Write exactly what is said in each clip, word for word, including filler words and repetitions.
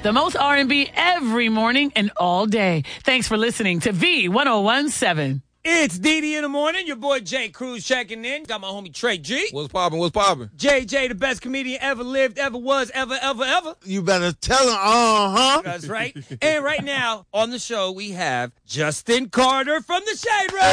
The most R and B every morning and all day. Thanks for listening to V ten seventeen. It's D D in the morning. Your boy Jay Cruz checking in. Got my homie Trey G. What's poppin'? What's poppin'? J J, the best comedian ever lived, ever was, ever, ever, ever. You better tell him, uh-huh. That's right. And right now on the show, we have Justin Carter from the Shade Room.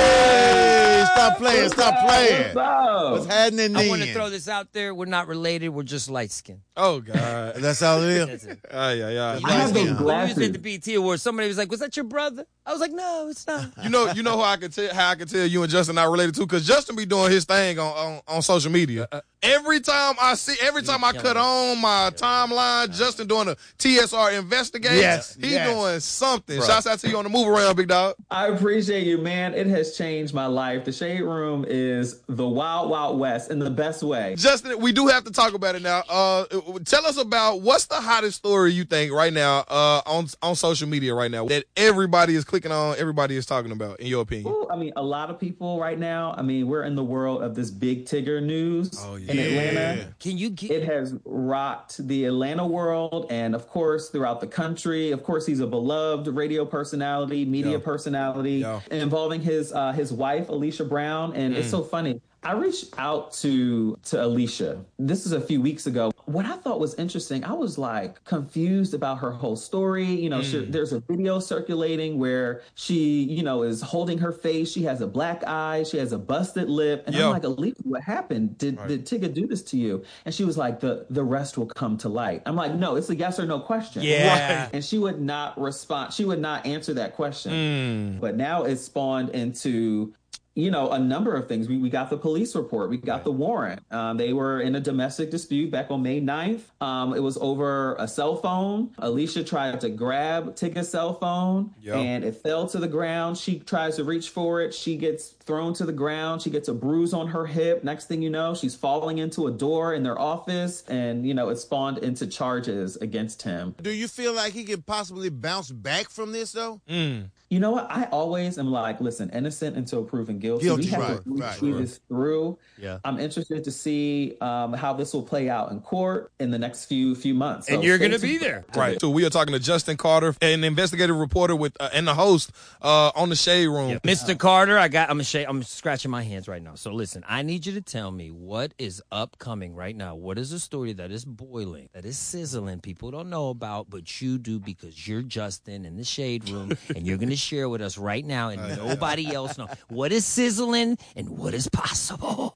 Hey, stop playing, stop playing. What's happening then? I want to throw this out there. We're not related. We're just light-skinned. Oh, God. That's all it is? That's it. Oh, yeah, yeah. I have those glasses. When we was at the B E T Awards, somebody was like, was that your brother? I was like, no, it's not. You know, you know how I can tell how I can tell you and Justin not related to? Because Justin be doing his thing on, on, on social media. Uh, uh, every time I see, every time I cut on my timeline, Justin doing a T S R investigate. Yes, He's yes. doing something. Bro. Shouts out to you on the move around, big dog. I appreciate you, man. It has changed my life. The Shade Room is the wild, wild west in the best way. Justin, we do have to talk about it now. Uh, tell us about what's the hottest story you think right now uh, on on social media right now that everybody is clicking on, everybody is talking about, in your opinion? Ooh, I mean, a lot of people right now, I mean, we're in the world of this big Tigger news Oh, in yeah. Atlanta. Can you get... It has rocked the Atlanta world and, of course, throughout the country. Of course, he's a beloved radio personality, media Yo. personality, Yo. involving his uh, his wife, Alicia Brown. And Mm. it's so funny. I reached out to to Alicia. This is a few weeks ago. What I thought was interesting, I was like confused about her whole story. You know, Mm. she, there's a video circulating where she, you know, is holding her face. She has a black eye. She has a busted lip. And Yo. I'm like, Alicia, what happened? Did Right. did Tigger do this to you? And she was like, the the rest will come to light. I'm like, no, it's a yes or no question. Yeah. And she would not respond. She would not answer that question. Mm. But now it's spawned into, you know, a number of things. We we got the police report. We got the warrant. Um, they were in a domestic dispute back on May ninth. Um, it was over a cell phone. Alicia tried to grab Tigger's cell phone, Yo. and it fell to the ground. She tries to reach for it. She gets thrown to the ground. She gets a bruise on her hip. Next thing you know, she's falling into a door in their office, and, you know, it spawned into charges against him. Do you feel like he could possibly bounce back from this, though? Mm. You know what? I always am like, listen, innocent until proven guilty. Guilty, we have right, to right, see right. this through. Yeah. I'm interested to see um, how this will play out in court in the next few few months. And So you're stay going to be tuned. there. Right. So we are talking to Justin Carter, an investigative reporter with uh, and the host uh, on the Shade Room. Yeah. Mister Carter, I got. I'm a sh- I'm scratching my hands right now. So listen, I need you to tell me what is upcoming right now. What is a story that is boiling, that is sizzling, people don't know about, but you do because you're Justin in the Shade Room, and you're going to share with us right now, and nobody else knows what is sizzling and what is possible.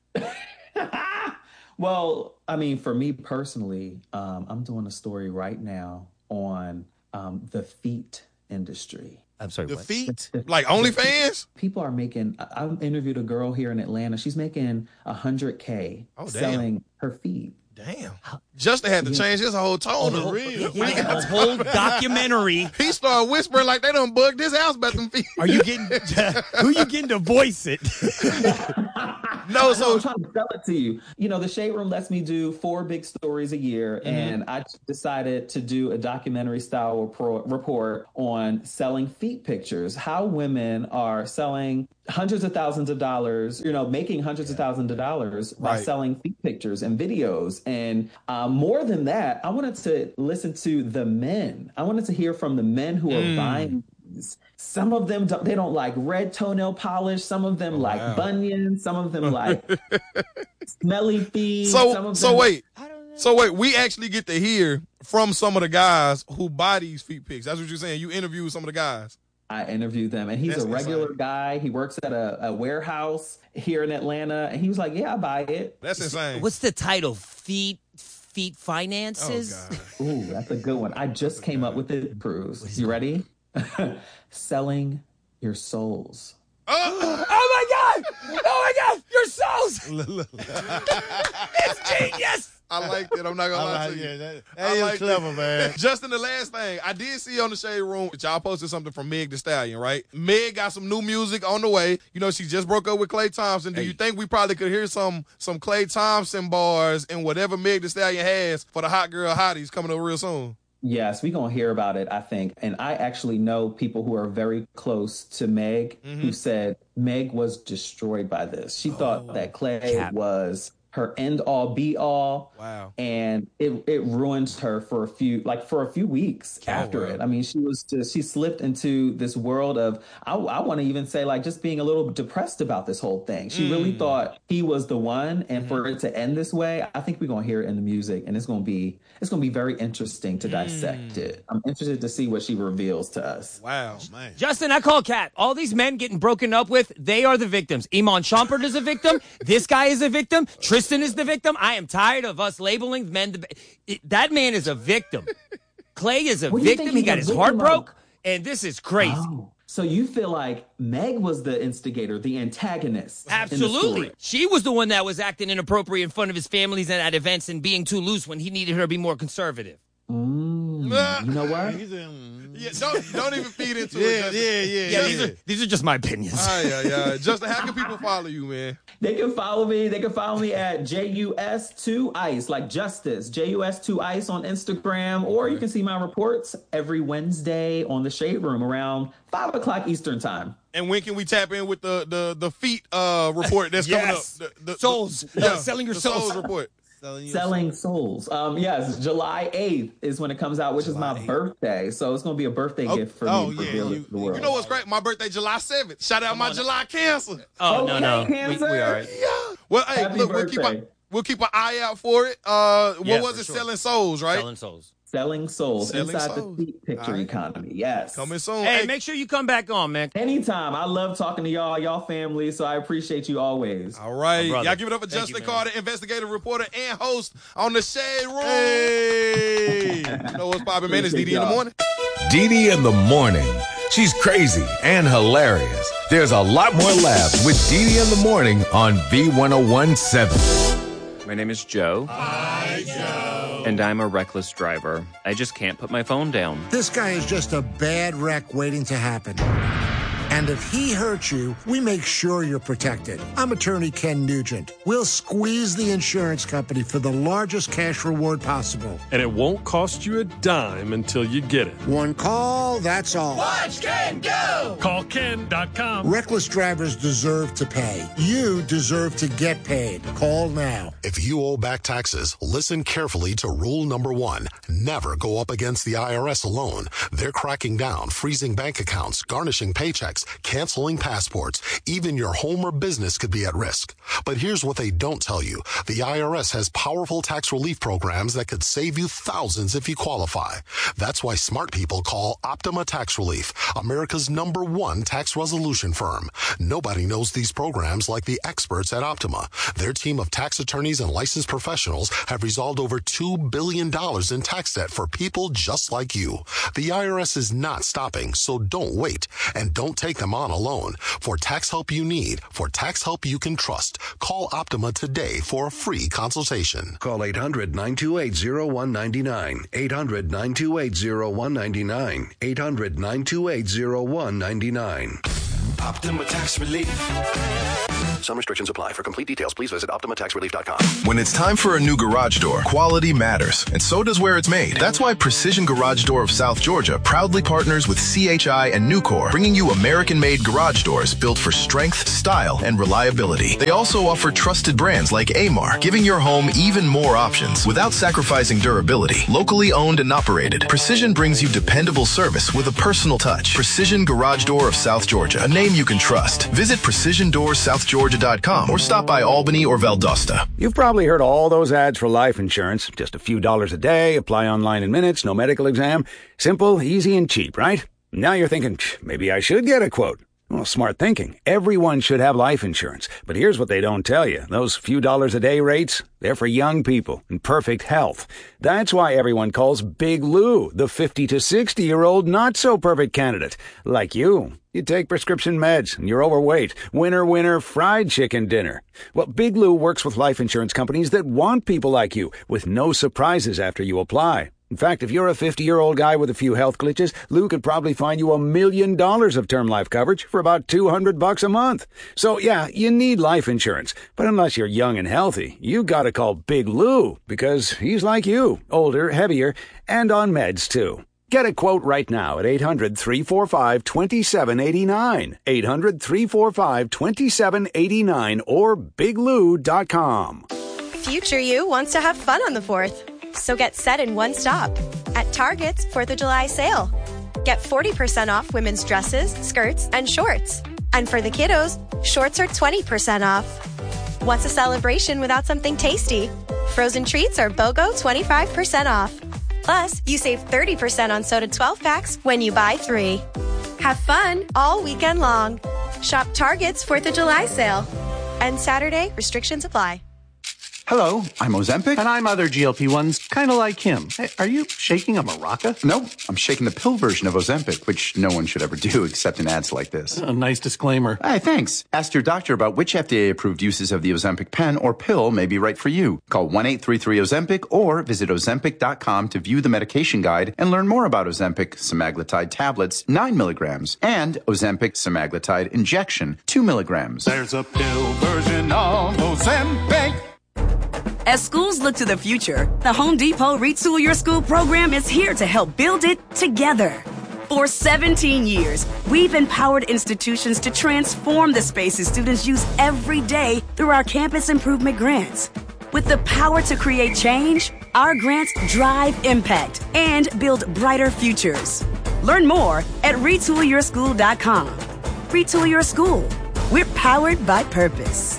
Well, I mean, for me personally, um, I'm doing a story right now on um, the feet industry. I'm sorry. The what? feet? Like OnlyFans? People are making. I I interviewed a girl here in Atlanta. She's making a hundred k Oh, damn. selling her feet. Damn. Justin had to change his whole tone. The to whole, real. yeah, the whole documentary. He started whispering like they done bugged his house about them feet. Are you getting? Who you getting to voice it? No, I so am trying to sell it to you. You know, the Shade Room lets me do four big stories a year, Mm-hmm. and I decided to do a documentary style repro- report on selling feet pictures, how women are selling hundreds of thousands of dollars, you know, making hundreds of thousands of dollars by Right. selling feet pictures and videos. And uh, more than that, I wanted to listen to the men. I wanted to hear from the men who are Mm. buying these. Some of them, don't, they don't like red toenail polish. Some of them like wow. bunions. Some of them like smelly feet. some so of so them, wait. So wait, we actually get to hear from some of the guys who buy these feet pics. That's what you're saying. You interview some of the guys. I interviewed them, and he's That's a regular insane. guy. He works at a, a warehouse here in Atlanta, and he was like, "Yeah, I buy it." That's insane. What's the title? Feet, feet Oh finances. God. Ooh, that's a good one. I just came up with it, Cruz. You ready? Selling your souls. Oh, Oh my God! Oh my God! Your souls! It's genius. I liked it. I'm not gonna I lie like, to you. yeah, that, I that is liked clever, it. man. Justin, the last thing I did see on the Shade Room, y'all posted something from Meg Thee Stallion, right? Meg got some new music on the way. You know, she just broke up with Klay Thompson. Do Hey. you think we probably could hear some some Klay Thompson bars in whatever Meg Thee Stallion has for the Hot Girl Hotties coming up real soon? Yes, we're going to hear about it, I think. And I actually know people who are very close to Meg Mm-hmm. who said Meg was destroyed by this. She thought that Klay Cap. was her end all be all. Wow. And it it ruined her for a few like for a few weeks Oh, after wow. it. I mean, she was just she slipped into this world of I, I want to even say like just being a little depressed about this whole thing. She Mm. really thought he was the one, and Mm-hmm. for it to end this way, I think we're gonna hear it in the music, and it's gonna be it's gonna be very interesting to dissect Mm. it. I'm interested to see what she reveals to us. Wow, man. Justin, I call Cat. All these men getting broken up with, they are the victims. Iman Shumpert is a victim. This guy is a victim. Tristan is the victim. I am tired of us labeling men. The, it, that man is a victim. Clay is a What do you victim. think He he's got a his victim heart of? broke, and this is crazy. Oh, so you feel like Meg was the instigator, the antagonist? in the Absolutely. story. She was the one that was acting inappropriate in front of his families and at events and being too loose when he needed her to be more conservative. Mm, you know what? He's in, Yeah, don't don't even feed into yeah, it. yeah, Justin. yeah, Yeah, yeah. these are these are just my opinions. Ah, yeah, yeah. Justin, how can people follow you, man? They can follow me. They can follow me at J U S two Ice, like Justice. J U S two Ice on Instagram, or you can see my reports every Wednesday on the Shade Room around five o'clock Eastern time. And when can we tap in with the the the feet uh report that's Yes. coming up? The, the, Souls. the- Uh, selling your the souls. souls report. Selling, your Selling Souls. Um, yes, July eighth is when it comes out, which is my birthday. So it's going to be a birthday Oh, gift for oh, me to yeah, reveal you- it to the world. You know what's great? My birthday, July seventh. Shout out my July Cancer. Oh, Okay, no, no. We, Cancer. we are. Yeah. Well, hey, Happy look, we'll keep, birthday. a, we'll keep an eye out for it. Uh, what Yeah, was for it? sure. Selling Souls, right? Selling souls. Selling Souls Selling inside Souls. the seat picture All right. economy. Yes. Coming soon. Hey, make sure you come back on, man. Anytime. I love talking to y'all, y'all family, so I appreciate you always. All right. My brother. Y'all give it up for Thank Justin you, man. Carter, investigative reporter and host on the Shade Room. Hey. You know what's poppin', man? It's D Appreciate D in the y'all. morning. Dee Dee in the morning. She's crazy and hilarious. There's a lot more laughs with Dee Dee in the morning on V ten seventeen. My name is Joe. Hi, Joe. And I'm a reckless driver. I just can't put my phone down. This guy is just a bad wreck waiting to happen. And if he hurts you, we make sure you're protected. I'm attorney Ken Nugent. We'll squeeze the insurance company for the largest cash reward possible. And it won't cost you a dime until you get it. One call, that's all. Call Ken dot com. Reckless drivers deserve to pay. You deserve to get paid. Call now. If you owe back taxes, listen carefully to rule number one. Never go up against the I R S alone. They're cracking down, freezing bank accounts, garnishing paychecks, canceling passports. Even your home or business could be at risk. But here's what they don't tell you. The I R S has powerful tax relief programs that could save you thousands if you qualify. That's why smart people call Optima Tax Relief, America's number one tax resolution firm. Nobody knows these programs like the experts at Optima. Their team of tax attorneys and licensed professionals have resolved over two billion dollars in tax debt for people just like you. The I R S is not stopping, so don't wait. And don't take them on alone. For tax help you need, for tax help you can trust, call Optima today for a free consultation. Call eight hundred nine two eight oh one nine nine. eight hundred nine two eight oh one nine nine. eight hundred nine two eight oh one nine nine. Optima Tax Relief. Some restrictions apply. For complete details, please visit optima tax relief dot com. When it's time for a new garage door, quality matters, and so does where it's made. That's why Precision Garage Door of South Georgia proudly partners with C H I and Nucor, bringing you American-made garage doors built for strength, style, and reliability. They also offer trusted brands like Amar, giving your home even more options without sacrificing durability. Locally owned and operated, Precision brings you dependable service with a personal touch. Precision Garage Door of South Georgia, a name you can trust. Visit precision doors south georgia dot com or stop by Albany or Valdosta. You've probably heard all those ads for life insurance. Just a few dollars a day, apply online in minutes, no medical exam. Simple, easy, and cheap, right? Now you're thinking, maybe I should get a quote. Well, smart thinking. Everyone should have life insurance. But here's what they don't tell you. Those few dollars a day rates, they're for young people in perfect health. That's why everyone calls Big Lou the fifty to sixty-year-old not-so-perfect candidate. Like you. You take prescription meds, and you're overweight. Winner, winner, fried chicken dinner. Well, Big Lou works with life insurance companies that want people like you, with no surprises after you apply. In fact, if you're a fifty-year-old guy with a few health glitches, Lou could probably find you a million dollars of term life coverage for about two hundred bucks a month. So, yeah, you need life insurance. But unless you're young and healthy, you gotta call Big Lou, because he's like you, older, heavier, and on meds, too. Get a quote right now at eight hundred three four five two seven eight nine, eight hundred three four five two seven eight nine, or big lou dot com. Future you wants to have fun on the fourth. So get set in one stop. At Target's fourth of July sale. Get forty percent off women's dresses, skirts, and shorts. And for the kiddos, shorts are twenty percent off. What's a celebration without something tasty? Frozen treats are BOGO twenty-five percent off. Plus, you save thirty percent on soda twelve packs when you buy three. Have fun all weekend long. Shop Target's fourth of July sale. And Saturday, restrictions apply. Hello, I'm Ozempic. And I'm other G L P ones, kind of like him. Hey, are you shaking a maraca? No, I'm shaking the pill version of Ozempic, which no one should ever do except in ads like this. A nice disclaimer. Hey, thanks. Ask your doctor about which F D A-approved uses of the Ozempic pen or pill may be right for you. Call one eight three three Ozempic or visit Ozempic dot com to view the medication guide and learn more about Ozempic semaglutide tablets, nine milligrams, and Ozempic semaglutide injection, two milligrams. There's a pill version of Ozempic. As schools look to the future, the Home Depot Retool Your School program is here to help build it together. For seventeen years, we've empowered institutions to transform the spaces students use every day through our campus improvement grants. With the power to create change, our grants drive impact and build brighter futures. Learn more at retool your school dot com. Retool Your School. We're powered by purpose.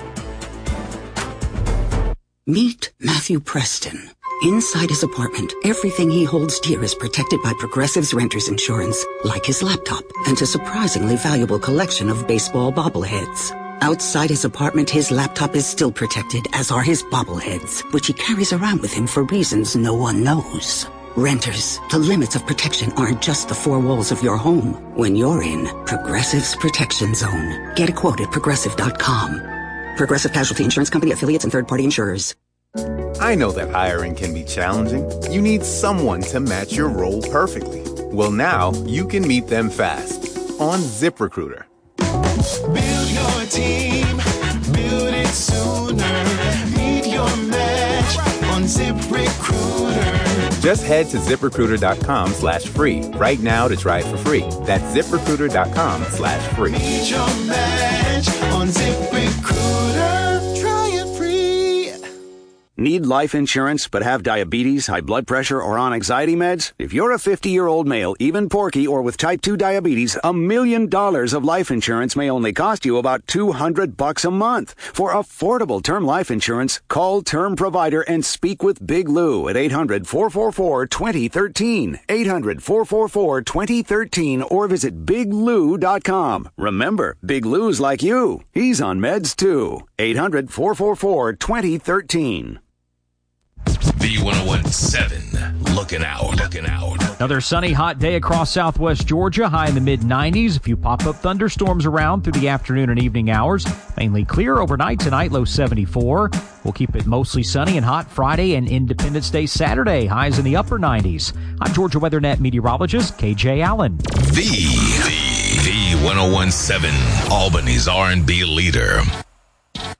Meet Matthew Preston. Inside his apartment, everything he holds dear is protected by Progressive's Renter's Insurance, like his laptop and a surprisingly valuable collection of baseball bobbleheads. Outside his apartment, his laptop is still protected, as are his bobbleheads, which he carries around with him for reasons no one knows. Renters, the limits of protection aren't just the four walls of your home. When you're in Progressive's Protection Zone. Get a quote at progressive dot com. Progressive Casualty Insurance Company, affiliates, and third-party insurers. I know that hiring can be challenging. You need someone to match your role perfectly. Well, now you can meet them fast on ZipRecruiter. Build your team, build it sooner. Meet your match on ZipRecruiter. Just head to ZipRecruiter.com slash free right now to try it for free. That's ZipRecruiter.com slash free. Meet your match on ZipRecruiter. Try it free. Need life insurance but have diabetes, high blood pressure, or on anxiety meds? If you're a fifty-year-old male, even porky, or with type two diabetes, a million dollars of life insurance may only cost you about two hundred bucks a month. For affordable term life insurance, call Term Provider and speak with Big Lou at eight hundred, four four four, two zero one three, eight hundred, four four four, two zero one three, or visit big lou dot com. Remember, Big Lou's like you. He's on meds too. eight hundred, four four four, two zero one three. V ten seventeen, looking out, looking out. Another sunny, hot day across southwest Georgia, high in the mid nineties. A few pop-up thunderstorms around through the afternoon and evening hours. Mainly clear overnight tonight, low seventy-four. We'll keep it mostly sunny and hot Friday and Independence Day Saturday, highs in the upper nineties. I'm Georgia WeatherNet meteorologist K J Allen. The, the, the ten seventeen, Albany's R and B leader.